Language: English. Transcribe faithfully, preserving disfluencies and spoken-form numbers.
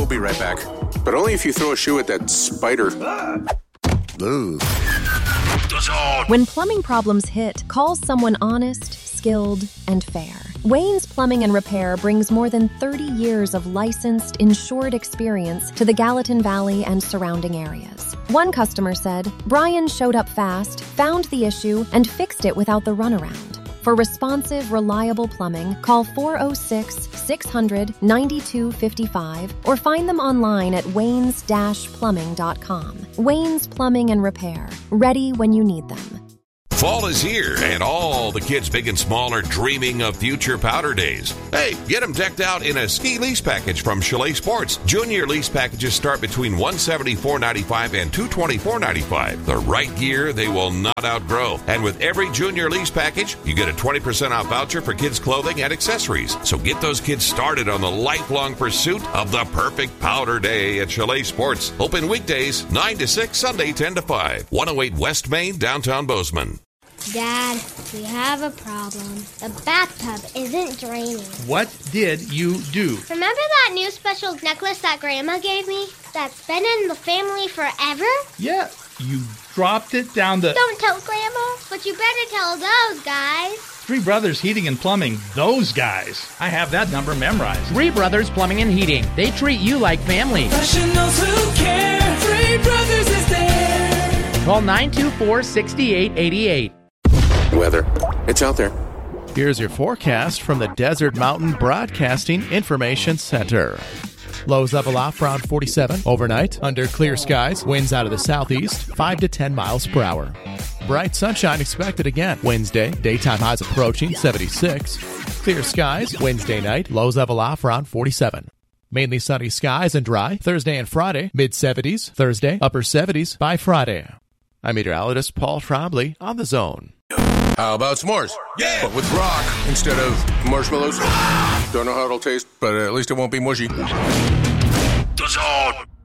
be right back. But only if you throw a shoe at that spider. Ooh. When plumbing problems hit, call someone honest, skilled, and fair. Wayne's Plumbing and Repair brings more than thirty years of licensed, insured experience to the Gallatin Valley and surrounding areas. One customer said, Brian showed up fast, found the issue, and fixed it without the runaround. For responsive, reliable plumbing, call four oh six, six hundred, ninety-two fifty-five or find them online at waynes dash plumbing dot com. Wayne's Plumbing and Repair, ready when you need them. Fall is here, and all the kids big and small are dreaming of future powder days. Hey, get them decked out in a ski lease package from Chalet Sports. Junior lease packages start between one hundred seventy-four dollars and ninety-five cents and two hundred twenty-four dollars and ninety-five cents. The right gear they will not outgrow. And with every junior lease package, you get a twenty percent off voucher for kids' clothing and accessories. So get those kids started on the lifelong pursuit of the perfect powder day at Chalet Sports. Open weekdays, nine to six, Sunday, ten to five. one oh eight West Main, downtown Bozeman. Dad, we have a problem. The bathtub isn't draining. What did you do? Remember that new special necklace that Grandma gave me? That's been in the family forever? Yeah, you dropped it down the... Don't tell Grandma, but you better tell those guys. Three Brothers Heating and Plumbing, those guys. I have that number memorized. Three Brothers Plumbing and Heating. They treat you like family. Professionals who care. Three Brothers is there. Call nine two four, six eight eight eight. Weather. It's out there. Here's your forecast from the Desert Mountain Broadcasting Information Center. Lows level off around forty-seven. Overnight, under clear skies, winds out of the southeast, five to ten miles per hour. Bright sunshine expected again. Wednesday, daytime highs approaching seventy-six. Clear skies, Wednesday night, lows level off around forty-seven. Mainly sunny skies and dry. Thursday and Friday, mid-seventies. Thursday, upper seventies by Friday. I'm meteorologist Paul Trombley on The Zone. How about s'mores? Yeah! But with rock instead of marshmallows. Don't know how it'll taste, but at least it won't be mushy. The Zone!